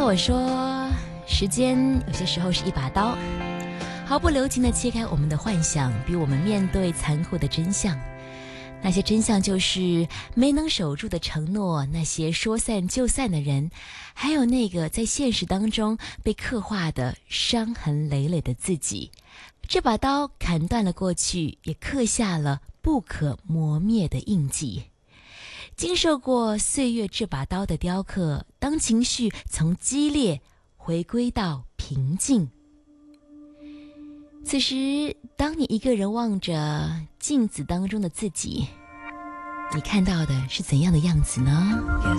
我说，时间有些时候是一把刀，毫不留情地切开我们的幻想，逼我们面对残酷的真相。那些真相就是没能守住的承诺，那些说散就散的人，还有那个在现实当中被刻画的伤痕累累的自己。这把刀砍断了过去，也刻下了不可磨灭的印记。经受过岁月这把刀的雕刻，当情绪从激烈回归到平静，此时当你一个人望着镜子当中的自己，你看到的是怎样的样子呢？